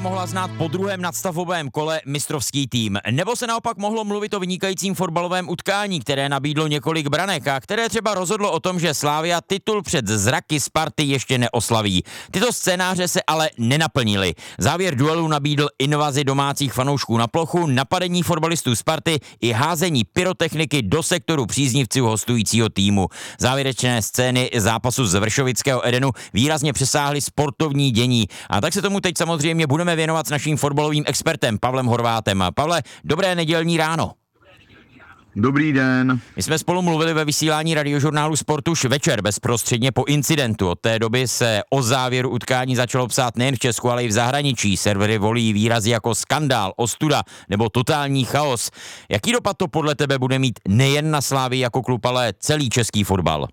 Mohla znát po druhém nadstavovém kole mistrovský tým. Nebo se naopak mohlo mluvit o vynikajícím fotbalovém utkání, které nabídlo několik branek a které třeba rozhodlo o tom, že Slavia titul před zraky Sparty ještě neoslaví. Tyto scénáře se ale nenaplnily. Závěr duelu nabídl invazi domácích fanoušků na plochu, napadení fotbalistů Sparty i házení pyrotechniky do sektoru příznivců hostujícího týmu. Závěrečné scény zápasu z Vršovického Edenu výrazně přesáhly sportovní dění. A tak se tomu teď samozřejmě budeme věnovat s naším fotbalovým expertem Pavlem Horvátem. Pavle, dobré nedělní ráno. Dobrý den. My jsme spolu mluvili ve vysílání Radiožurnálu Sport už večer bezprostředně po incidentu. Od té doby se o závěru utkání začalo psát nejen v Česku, ale i v zahraničí. Servery volí výrazy jako skandál, ostuda nebo totální chaos. Jaký dopad to podle tebe bude mít nejen na Slavii jako klub, ale celý český fotbal?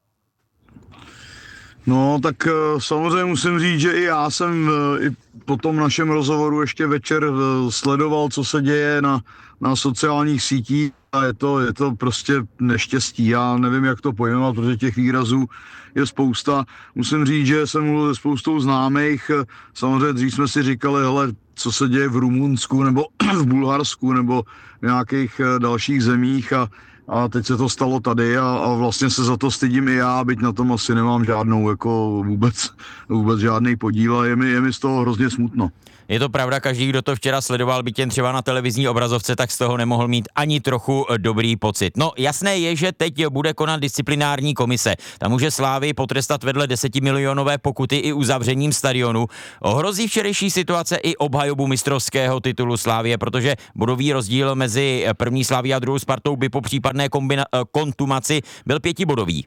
No, tak samozřejmě musím říct, že i já jsem i po tom našem rozhovoru ještě večer sledoval, co se děje na sociálních sítích a je to prostě neštěstí. Já nevím, jak to pojmenovat, protože těch výrazů je spousta. Musím říct, že jsem mluvil se spoustou známých. Samozřejmě dřív jsme si říkali, hele, co se děje v Rumunsku nebo v Bulharsku nebo v nějakých dalších zemích a teď se to stalo tady a vlastně se za to stydím i já, byť na tom asi nemám žádnou, jako vůbec žádný podíl a je mi z toho hrozně smutno. Je to pravda, každý, kdo to včera sledoval, byť jen třeba na televizní obrazovce, tak z toho nemohl mít ani trochu dobrý pocit. No, jasné je, že teď bude konat disciplinární komise. Tam může Slavii potrestat vedle 10milionové pokuty i uzavřením stadionu. Ohrozí včerejší situace i obhajobu mistrovského titulu Slavie, protože bodový rozdíl mezi první Slavií a druhou Spartou by po případné kontumaci byl 5bodový.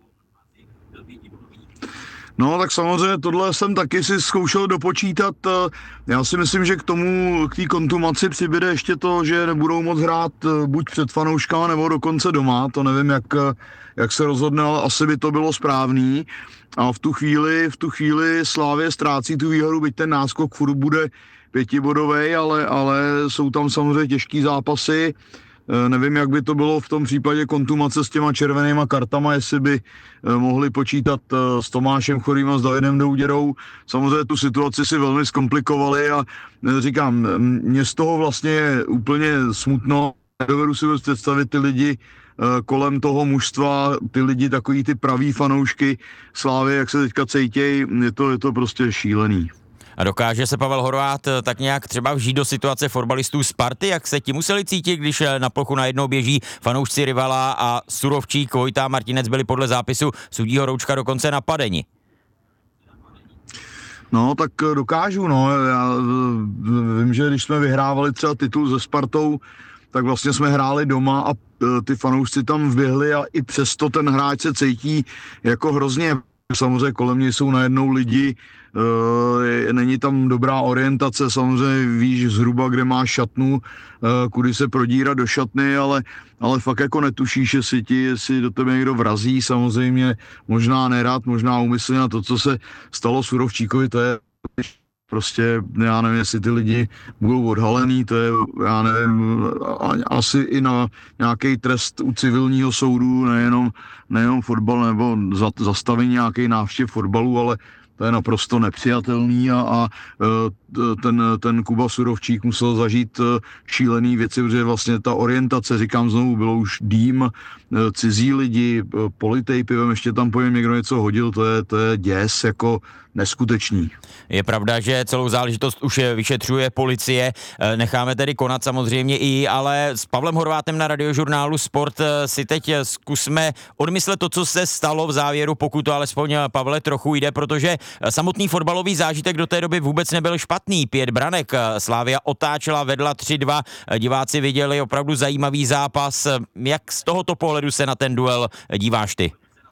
No, tak samozřejmě tohle jsem taky si zkoušel dopočítat. Já si myslím, že k té kontumaci přibude ještě to, že nebudou moc hrát buď před fanouškama, nebo dokonce doma. To nevím, jak se rozhodne, ale asi by to bylo správný. A v tu chvíli Slavie ztrácí tu výhodu, byť ten náskok furt bude 5bodový, ale jsou tam samozřejmě těžký zápasy. Nevím, jak by to bylo v tom případě kontumace s těma červenýma kartama, jestli by mohli počítat s Tomášem Chorým a s Davidem Douděrou. Samozřejmě tu situaci si velmi zkomplikovali a říkám, mě z toho vlastně je úplně smutno. Nedovedu si představit ty lidi kolem toho mužstva, ty lidi, takový ty praví fanoušky Slávy, jak se teďka cejtějí, je to prostě šílený. A dokáže se Pavel Horvát tak nějak třeba vžít do situace fotbalistů Sparty, jak se ti museli cítit, když na plochu najednou běží fanoušci rivala a Surovčík, Vojta a Martinec byli podle zápisu sudího Roučka dokonce napadeni? No, tak dokážu, no. Já vím, že když jsme vyhrávali třeba titul se Spartou, tak vlastně jsme hráli doma a ty fanoušci tam vběhli a i přesto ten hráč se cítí jako hrozně. Samozřejmě kolem něj jsou najednou lidi, není tam dobrá orientace, samozřejmě víš zhruba, kde máš šatnu, kudy se prodírat do šatny, ale fakt jako netušíš, jestli do tebe někdo vrazí, samozřejmě možná nerad, možná úmyslně na to, co se stalo Surovčíkovi, to je prostě, já nevím, jestli ty lidi budou odhalený, to je, já nevím, asi i na nějaký trest u civilního soudu, nejenom fotbal nebo zastavení nějaký návštěv fotbalu, ale to je naprosto nepřijatelný a ten Kuba Surovčík musel zažít šílený věci, protože vlastně ta orientace, říkám znovu, bylo už dým, cizí lidi, politej pivem, ještě tam po něm někdo něco hodil, to je děs jako neskutečný. Je pravda, že celou záležitost už vyšetřuje policie, necháme tedy konat samozřejmě i, ale s Pavlem Horvátem na Radiožurnálu Sport si teď zkusme odmyslet to, co se stalo v závěru, pokud to alespoň, Pavle, trochu jde, protože samotný fotbalový zážitek do té doby vůbec nebyl špatný. 5 branek, Slavia otáčela, vedla 3-2, diváci viděli opravdu zajímavý zápas. Jak z tohoto pohledu se na ten duel díváš ty?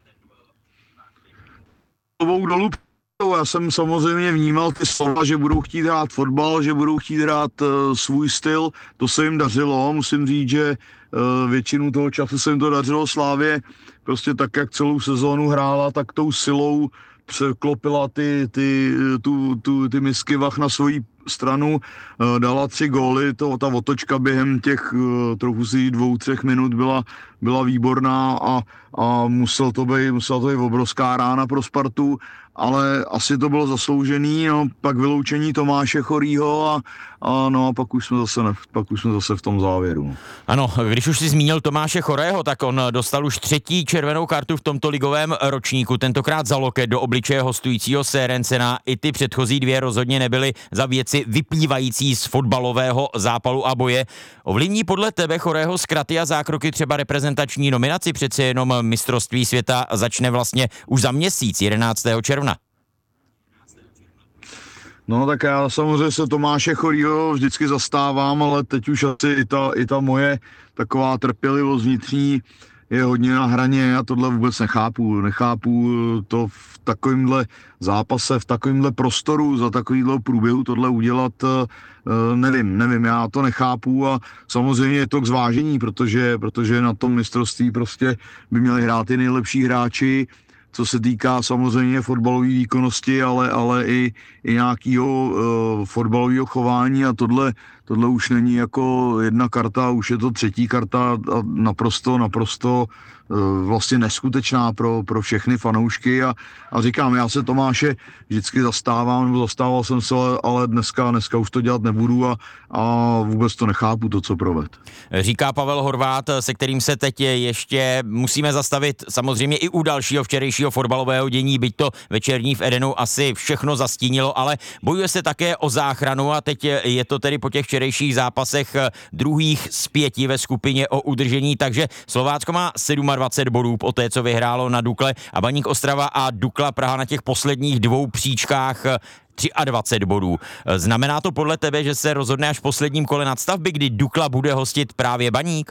Dolů. Já jsem samozřejmě vnímal ty slova, že budou chtít hrát fotbal, že budou chtít hrát svůj styl, to se jim dařilo, musím říct, že většinu toho času se jim to dařilo. Slávě prostě tak, jak celou sezónu hrála, tak tou silou překlopila ty misky vah na svoji stranu, dala 3 góly, ta otočka během těch trochu si 2-3 minut byla výborná a musela to být obrovská rána pro Spartu ale asi to bylo zasloužený, no, pak vyloučení Tomáše Chorýho a pak už jsme zase v tom závěru. Ano, když už si zmínil Tomáše Chorého, tak on dostal už 3. červenou kartu v tomto ligovém ročníku, tentokrát za loket do obličeje hostujícího Sérencena. I ty předchozí 2 rozhodně nebyly za věci vyplývající z fotbalového zápalu a boje. Ovlivní podle tebe Chorého zkraty a zákroky třeba reprezentační nominaci? Přece jenom mistrovství světa začne vlastně už za měsíc, 11. června. No tak já samozřejmě se Tomáše Chorýho vždycky zastávám, ale teď už asi i ta moje taková trpělivost vnitřní je hodně na hraně. Já tohle vůbec nechápu to v takovémhle zápase, v takovémhle prostoru, za takovýhle průběhu tohle udělat, nevím, já to nechápu a samozřejmě je to k zvážení, protože na tom mistrovství prostě by měli hrát i nejlepší hráči, co se týká samozřejmě fotbalové výkonnosti, ale i nějakého fotbalového chování a tohle už není jako 1 karta, už je to 3. karta a naprosto vlastně neskutečná pro všechny fanoušky a říkám, já se Tomáše vždycky zastával jsem se, ale dneska už to dělat nebudu a vůbec to nechápu, to, co proved. Říká Pavel Horváth, se kterým se teď ještě musíme zastavit samozřejmě i u dalšího včerejšího fotbalového dění, byť to večerní v Edenu asi všechno zastínilo, ale bojuje se také o záchranu a teď je to tedy po těch včerejších zápasech druhých z 5 ve skupině o udržení, takže Slovácko má 27 bodů po té, co vyhrálo na Dukle a Baník Ostrava a Dukla Praha na těch posledních 2 příčkách 23 bodů. Znamená to podle tebe, že se rozhodne až v posledním kole nadstavby, kdy Dukla bude hostit právě Baník?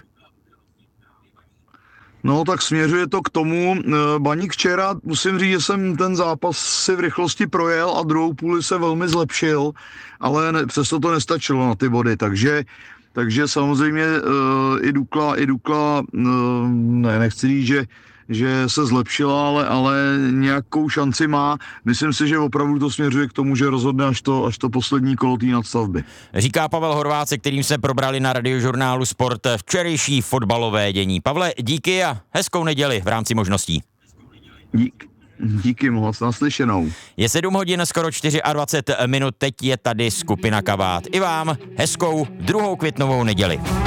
No tak směřuje to k tomu. Baník včera, musím říct, že jsem ten zápas si v rychlosti projel a druhou půli se velmi zlepšil, ale přesto to nestačilo na ty body, takže samozřejmě i Dukla nechci říct, že se zlepšila, ale nějakou šanci má. Myslím si, že opravdu to směřuje k tomu, že rozhodne až to poslední kolo té nadstavby. Říká Pavel Horváth, se kterým se probrali na Radiožurnálu Sport včerejší fotbalové dění. Pavle, díky a hezkou neděli v rámci možností. Díky moc, naslyšenou. Je 7 hodin, skoro 24 minut, teď je tady skupina Kabát. I vám hezkou 2. květnovou neděli.